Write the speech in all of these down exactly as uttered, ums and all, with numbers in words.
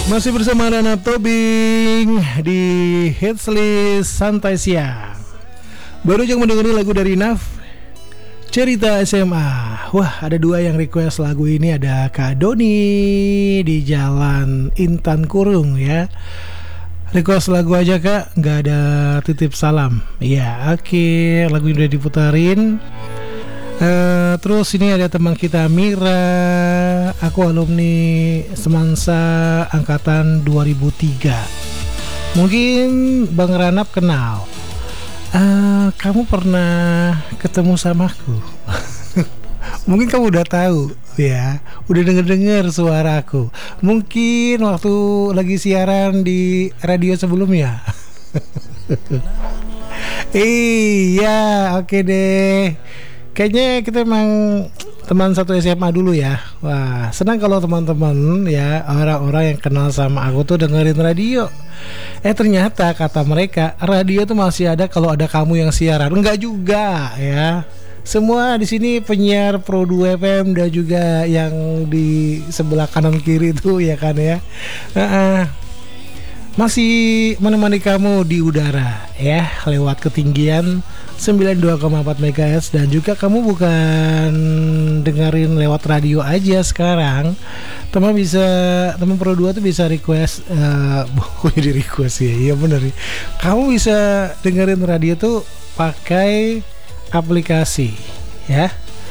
Masih bersama Rana Tobing di Hits List Santai Siang. Baru aja mendengar lagu dari Naf, Cerita S M A. Wah, ada dua yang request lagu ini. Ada Kak Doni di Jalan Intan Kurung ya. Request lagu aja Kak, nggak ada titip salam. Iya, oke, okay. Lagu ini udah diputarin. Uh, terus ini ada teman kita Mira. Aku alumni Semansa angkatan dua ribu tiga. Mungkin Bang Ranap kenal. uh, Kamu pernah ketemu sama aku. Mungkin kamu udah tahu ya, udah denger-denger suara aku. Mungkin waktu lagi siaran di radio sebelumnya. Iya, oke deh. Kayaknya kita emang teman satu S M A dulu ya. Wah, senang kalau teman-teman ya, orang-orang yang kenal sama aku tuh dengerin radio. Eh ternyata kata mereka, radio tuh masih ada kalau ada kamu yang siaran. Enggak juga ya. Semua di sini penyiar Pro dua F M dan juga yang di sebelah kanan kiri itu ya kan ya. Uh-uh. Masih menemani kamu di udara ya, lewat ketinggian sembilan puluh dua koma empat megahertz. Dan juga kamu bukan dengerin lewat radio aja sekarang. Teman bisa, teman Pro dua tuh bisa request, uh, kok jadi request ya? Iya bener. Kamu bisa dengerin radio tuh pakai aplikasi ya.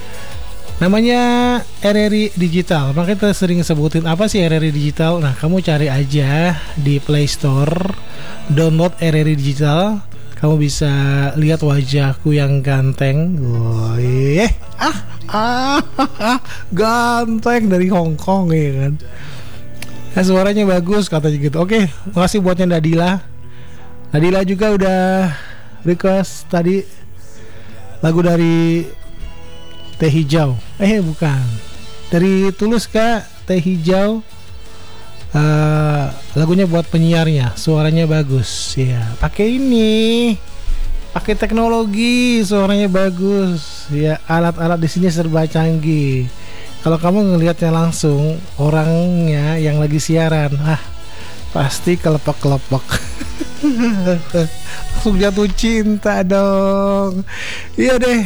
Namanya R R I Digital. Makanya kita sering sebutin apa sih R R I Digital. Nah, kamu cari aja di Play Store, download R R I Digital. Kamu bisa lihat wajahku yang ganteng. Woi, ah, ah, ah, ganteng dari Hong Kong ya kan. Nah, suaranya bagus katanya gitu. Oke, makasih buatnya Nadila. Nadila juga udah request tadi lagu dari Teh Hijau. Eh bukan, dari Tulus Kak, Teh Hijau. Uh, lagunya buat penyiarnya, suaranya bagus ya. Pakai ini, pakai teknologi, suaranya bagus ya. Alat-alat di sini serba canggih. Kalau kamu ngelihatnya langsung, orangnya yang lagi siaran, ah pasti kelepek-kelepek. Langsung jatuh cinta dong. Iya deh.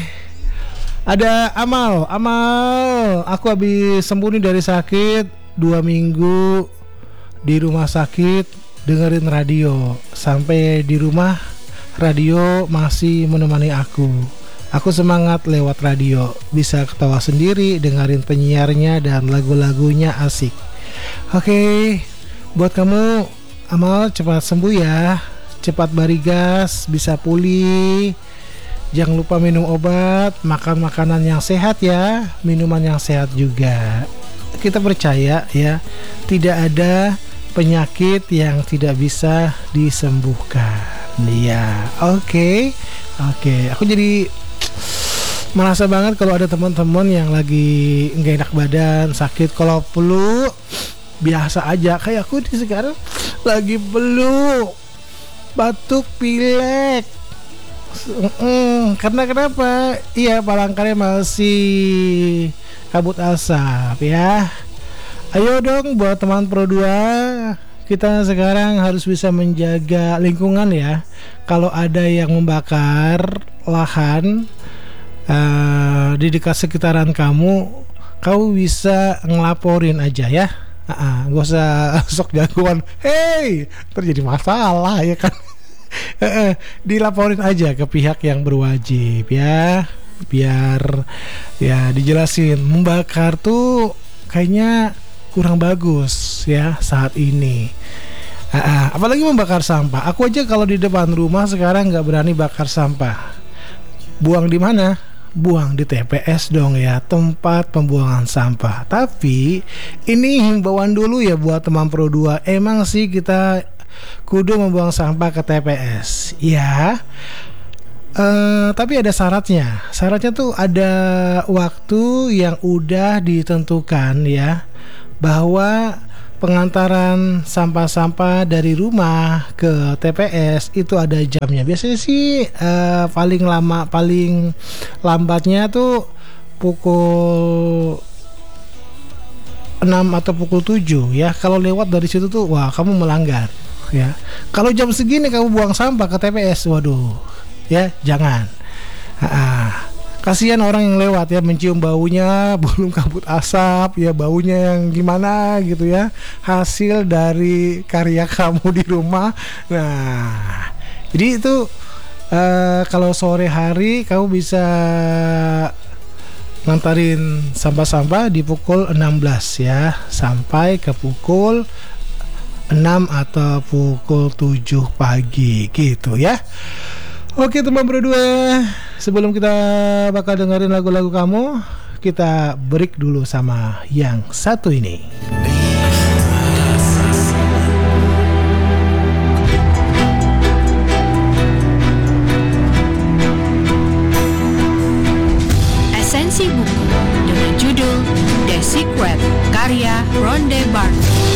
Ada Amal, Amal, aku habis sembuh nih dari sakit, dua minggu di rumah sakit dengerin radio. Sampai di rumah radio masih menemani aku. Aku semangat lewat radio, bisa ketawa sendiri, dengerin penyiarnya dan lagu-lagunya asik. Oke, buat kamu Amal cepat sembuh ya, cepat barigas, bisa pulih. Jangan lupa minum obat, makan makanan yang sehat ya, minuman yang sehat juga. Kita percaya ya, tidak ada penyakit yang tidak bisa disembuhkan. Iya, oke, okay. oke. Okay. Aku jadi merasa banget kalau ada teman-teman yang lagi nggak enak badan, sakit. Kalau flu biasa aja, kayak aku di sekarang lagi flu, batuk, pilek. Mm, karena kenapa? Iya, Palangkaraya masih kabut asap ya. Ayo dong buat teman Pro dua, kita sekarang harus bisa menjaga lingkungan ya. Kalau ada yang membakar lahan uh, di dekat sekitaran kamu, kamu bisa ngelaporin aja ya. Uh-uh, gak usah sok jagoan. Hey, terjadi masalah ya kan. Eh, dilaporin aja ke pihak yang berwajib ya, biar ya dijelasin. Membakar tuh kayaknya kurang bagus ya saat ini. Ah, ah, apalagi membakar sampah. Aku aja kalau di depan rumah sekarang nggak berani bakar sampah. Buang di mana? Buang di T P S dong ya, tempat pembuangan sampah. Tapi ini himbauan dulu ya buat teman Pro dua. Emang sih kita kudu membuang sampah ke T P S ya, uh, tapi ada syaratnya. Syaratnya tuh ada waktu yang udah ditentukan ya, bahwa pengantaran sampah-sampah dari rumah ke T P S itu ada jamnya. Biasanya sih uh, paling lama, paling lambatnya tuh pukul enam atau pukul tujuh ya. Kalau lewat dari situ tuh wah kamu melanggar ya. Kalau jam segini kamu buang sampah ke T P S, waduh ya jangan. Ah, kasihan orang yang lewat ya, mencium baunya, belum kabut asap ya, baunya yang gimana gitu ya, hasil dari karya kamu di rumah. Nah, jadi itu uh, kalau sore hari kamu bisa ngantarin sampah-sampah di pukul enam belas ya, sampai ke pukul enam atau pukul tujuh pagi gitu ya. Oke teman berdua, sebelum kita bakal dengerin lagu-lagu kamu, kita break dulu sama yang satu ini. Esensi buku dengan judul The Secret karya Rhonda Byrne.